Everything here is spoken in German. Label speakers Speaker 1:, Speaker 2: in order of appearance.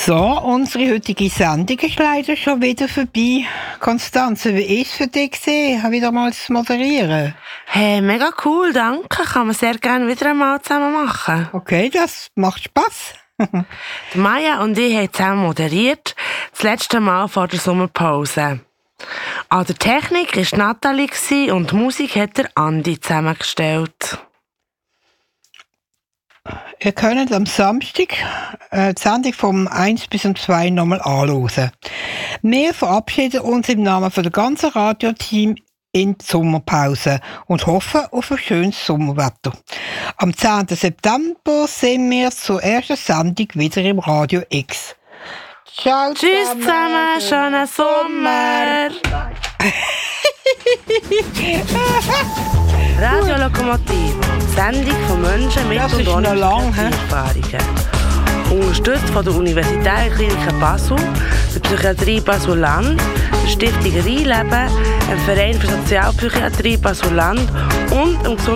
Speaker 1: So, unsere heutige Sendung ist leider schon wieder vorbei. Konstanze, wie war es für dich wieder mal zu moderieren?
Speaker 2: Hey, mega cool, danke. Kann man sehr gerne wieder einmal zusammen machen.
Speaker 1: Okay, das macht Spass.
Speaker 2: Maja und ich haben zusammen moderiert, das letzte Mal vor der Sommerpause. An der Technik war Nathalie und die Musik hat der Andi zusammengestellt.
Speaker 1: Ihr könnt am Samstag die Sendung vom 1 bis um 2 nochmal anhören. Wir verabschieden uns im Namen von dem ganzen Radioteam in die Sommerpause und hoffen auf ein schönes Sommerwetter. Am 10. September sind wir zur ersten Sendung wieder im Radio X. Ciao
Speaker 2: Tschüss zusammen, schönen Sommer! Radio Lokomotive, Sendung von Menschen mit und ohne Erfahrungen. Unterstützt von der Universitätsklinik Basel, der Psychiatrie Basel-Land, der Stiftung Rheinleben, dem Verein für Sozialpsychiatrie Basel-Land und dem